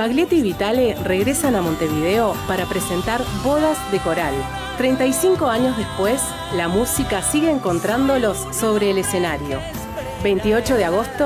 Baglietto y Vitale regresan a Montevideo para presentar Bodas de Coral. 35 años después, la música sigue encontrándolos sobre el escenario. 28 de agosto,